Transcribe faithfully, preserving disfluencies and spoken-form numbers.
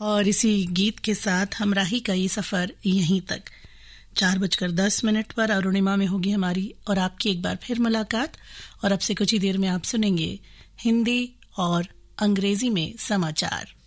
और इसी गीत के साथ हमराही का ये सफर यहीं तक। चार बजकर दस मिनट पर अरुणिमा में होगी हमारी और आपकी एक बार फिर मुलाकात। और अब से कुछ ही देर में आप सुनेंगे हिंदी और अंग्रेजी में समाचार।